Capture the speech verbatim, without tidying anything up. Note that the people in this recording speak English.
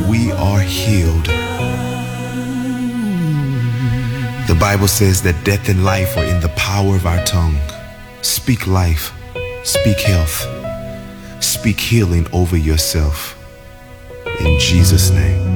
we are healed. The Bible says that death and life are in the power of our tongue. Speak life, speak health, speak healing over yourself. In Jesus' name.